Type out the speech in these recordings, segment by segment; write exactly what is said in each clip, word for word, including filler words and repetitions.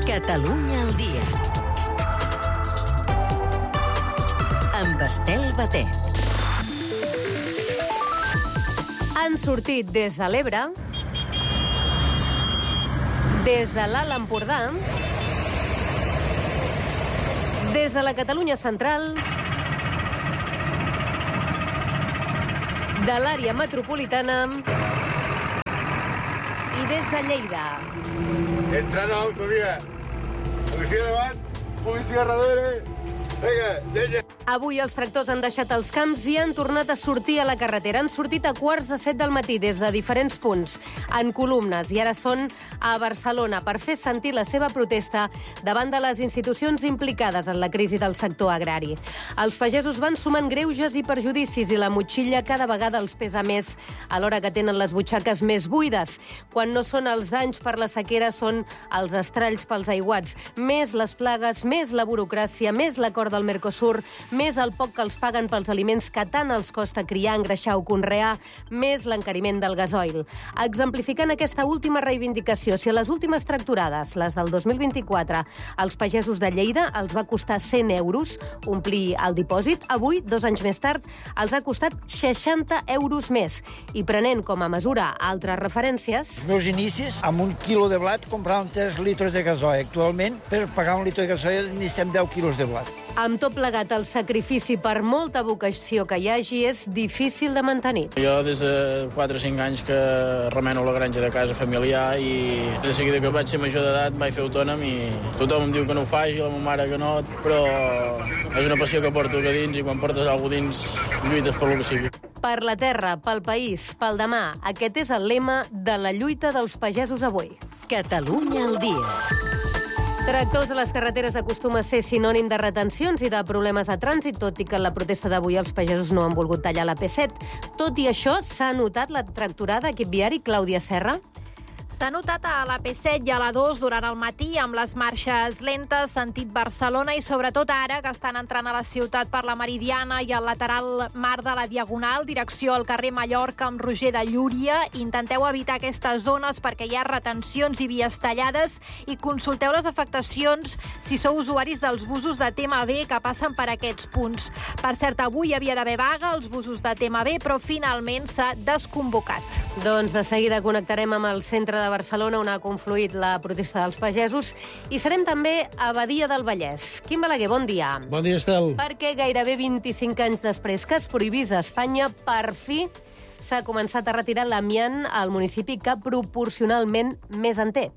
Catalunya al dia. Amb Estel Batet. Han sortit des de l'Ebre, des de l'Alt Empordà, des de la Catalunya central, de l'àrea metropolitana i des de Lleida. Entrant a l'autovia. Policia davant, policia darrere. Vinga, llenya. Avui els tractors han deixat els camps i han tornat a sortir a la carretera. Han sortit a quarts de set del matí des de diferents punts, en columnes, i ara són a Barcelona per fer sentir la seva protesta davant de les institucions implicades en la crisi del sector agrari. Els pagesos van sumant greuges i perjudicis i la motxilla cada vegada els pesa més alhora que tenen les butxaques més buides. Quan no són els danys per la sequera, són els estralls pels aiguats. Més les plagues, més la burocràcia, més l'acord del Mercosur, més el poc que els paguen pels aliments que tant els costa criar, engreixar o conrear, més l'encariment del gasoil. Exemplificant aquesta última reivindicació, si a les últimes tractorades, les del dos mil vint-i-quatre, als pagesos de Lleida els va costar cent euros omplir el dipòsit, avui, dos anys més tard, els ha costat seixanta euros més. I prenent com a mesura altres referències... Els meus inicis, amb un quilo de blat, compràvem tres litres de gasoil. Actualment, per pagar un litre de gasoil, necessitem deu quilos de blat. Amb tot plegat, el sacrifici per molta vocació que hi hagi és difícil de mantenir. Jo des de quatre o cinc anys que remeno la granja de casa familiar i de seguida que vaig ser major d'edat vaig fer autònom i tothom em diu que no ho faci, la meva mare que no, però és una passió que porto a dins i quan portes alguna cosa dins lluites per lo que sigui. Per la terra, pel país, pel demà. Aquest és el lema de la lluita dels pagesos avui. Catalunya al dia. Tractors a les carreteres acostuma a ser sinònim de retencions i de problemes de trànsit, tot i que en la protesta d'avui els pagesos no han volgut tallar la P set. Tot i això, s'ha notat la tractorada equip viari Clàudia Serra? S'ha notat a la P set i a la dos durant el matí amb les marxes lentes sentit Barcelona i sobretot ara que estan entrant a la ciutat per la Meridiana i el lateral Mar de la Diagonal, direcció al carrer Mallorca amb Roger de Llúria. Intenteu evitar aquestes zones perquè hi ha retencions i vies tallades i consulteu les afectacions si sou usuaris dels busos de T M B que passen per aquests punts. Per cert, avui hi havia d'haver vaga als busos de T M B, però finalment s'ha desconvocat. Doncs de seguida connectarem amb el centre de Barcelona on ha confluït la protesta dels pagesos i serem també a Badia del Vallès. Quim Balaguer, bon dia. Bon dia, Estel. Perquè gairebé vint-i-cinc anys després que es prohibís a Espanya, per fi s'ha començat a retirar l'amiant al municipi que proporcionalment més en té.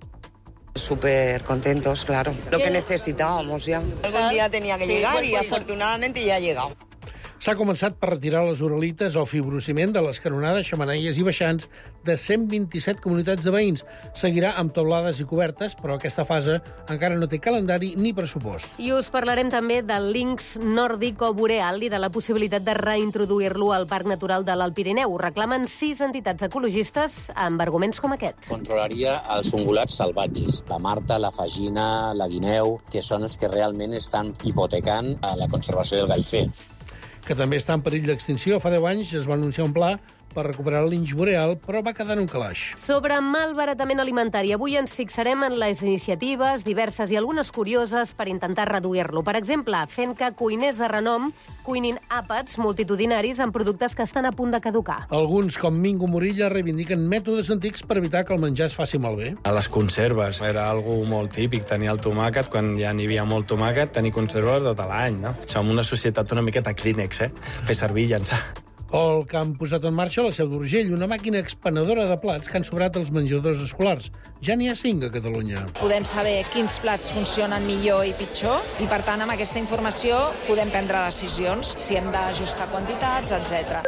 Súper contentos, claro. Lo que necesitábamos ya. Algún día tenía que llegar y afortunadamente ya ha llegado. S'ha començat per retirar les uralites o fibrociment de les canonades, xemeneies i baixants de cent vint-i-set comunitats de veïns. Seguirà amb teulades i cobertes, però aquesta fase encara no té calendari ni pressupost. I us parlarem també del linx nòrdic o boreal i de la possibilitat de reintroduir-lo al Parc Natural de l'Alt Pirineu. Ho reclamen sis entitats ecologistes amb arguments com aquest. Controlaria els ungulats salvatges, la marta, la fagina, la guineu, que són els que realment estan hipotecant la conservació del galfer. Que també està en perill d'extinció. Fa deu anys es va anunciar un pla per recuperar el linx boreal, però va quedar en un calaix. Sobre malbaratament alimentari, avui ens fixarem en les iniciatives diverses i algunes curioses per intentar reduir-lo. Per exemple, fent que cuiners de renom cuinin àpats multitudinaris amb productes que estan a punt de caducar. Alguns, com Mingo Morilla, reivindiquen mètodes antics per evitar que el menjar es faci malbé. A les conserves era algo molt típic, tenir el tomàquet, quan ja n'hi havia molt tomàquet, tenir conserves tot l'any, no? Som una societat una miqueta Kleenex, eh? Fer servir i llançar. O el que han posat en marxa a la Seu d'Urgell, una màquina expenedora de plats que han sobrat als menjadors escolars. Ja n'hi ha cinc a Catalunya. Podem saber quins plats funcionen millor i pitjor i, per tant, amb aquesta informació podem prendre decisions, si hem d'ajustar quantitats, etcètera.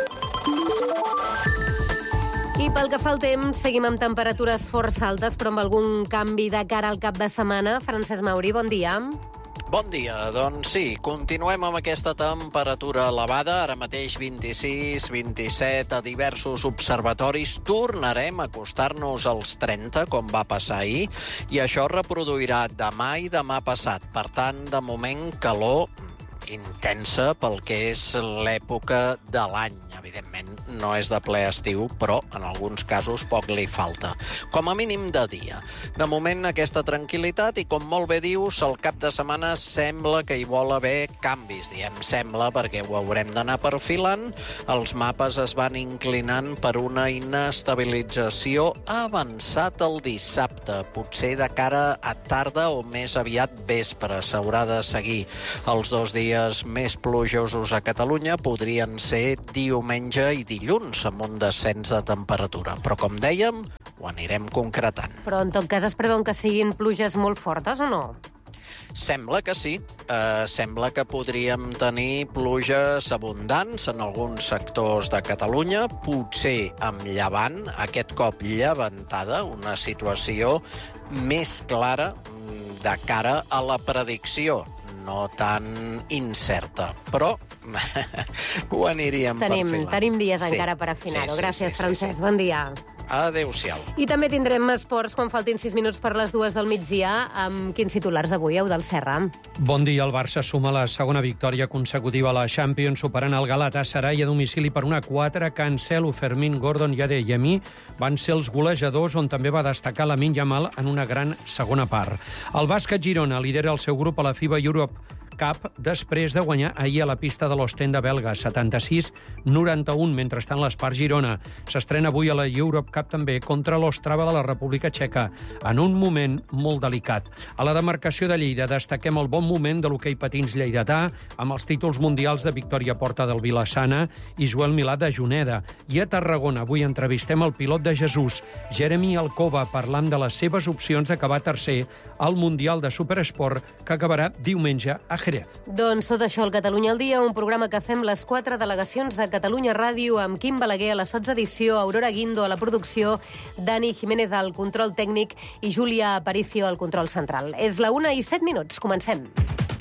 I pel que fa al temps, seguim amb temperatures força altes, però amb algun canvi de cara al cap de setmana. Francesc Mauri, bon dia. Bon dia. Doncs sí, continuem amb aquesta temperatura elevada, ara mateix vint-i-sis, vint-i-set a diversos observatoris. Tornarem a acostar-nos als trenta, com va passar ahir, i això reproduirà demà i demà passat. Per tant, de moment, calor intensa pel que és l'època de l'any. evidentment no és de ple estiu, però en alguns casos poc li falta. Com a mínim de dia. De moment, aquesta tranquil·litat i, com molt bé dius, el cap de setmana sembla que hi vol haver canvis. Diem sembla perquè ho haurem d'anar perfilant. Els mapes es van inclinant per una inestabilització avançat el dissabte, potser de cara a tarda o més aviat vespre. S'haurà de seguir. Els dos dies més plujosos a Catalunya podrien ser diumenge i dilluns, amb un descens de temperatura. Però, com dèiem, ho anirem concretant. Però, en tot cas, es preveuen que siguin pluges molt fortes o no? Sembla que sí. Eh, sembla que podríem tenir pluges abundants en alguns sectors de Catalunya, potser amb llevant, aquest cop llevantada, una situació més clara de cara a la predicció, no tan incerta, però ho aniríem tenim, perfilant. Tenim dies sí. encara per afinar-ho. Sí, sí, Gràcies, sí, sí, Francesc. sí. Bon dia. Adéu-siau. I també tindrem esports quan faltin sis minuts per les dues del migdia. Amb quins titulars avui, Eudald Serra? Bon dia. El Barça suma la segona victòria consecutiva a la Champions, superant el Galatasaray a domicili per una quatre. Cancelo, Fermín, Gordon i Adeyemi van ser els golejadors, on també va destacar Lamine Yamal en una gran segona part. El Bàsquet Girona lidera el seu grup a la FIBA Europe Cup després de guanyar ahir a la pista de l'Ostenda belga, setanta-sis noranta-un, mentrestant l'Espar Girona s'estrena avui a la Europe Cup també contra l'Ostrava de la República Txeca, en un moment molt delicat. A la demarcació de Lleida destaquem el bon moment de l'hoquei patins lleidatà, amb els títols mundials de Victòria Porta del Vilassana i Joel Milà de Juneda. I a Tarragona avui entrevistem el pilot de Jesús, Jeremy Alcoba, parlant de les seves opcions d'acabar tercer al Mundial de Superesport, que acabarà diumenge a Jerez. Doncs tot això al Catalunya al dia, un programa que fem les quatre delegacions de Catalunya Ràdio, amb Quim Balaguer a la sotsedició, Aurora Guindo a la producció, Dani Jiménez al control tècnic i Júlia Aparicio al control central. És la una i set minuts. Comencem.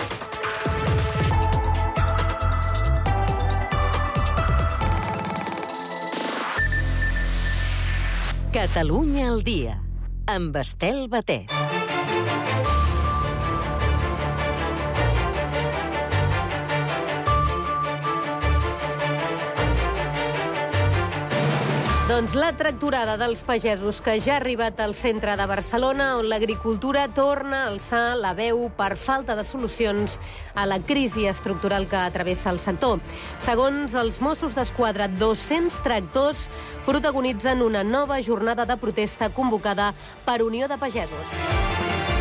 Catalunya al dia, amb Estel Baté. Doncs la tractorada dels pagesos que ja ha arribat al centre de Barcelona, on l'agricultura torna a alçar la veu per falta de solucions a la crisi estructural que travessa el sector. Segons els Mossos d'Esquadra, dos-cents tractors protagonitzen una nova jornada de protesta convocada per Unió de Pagesos.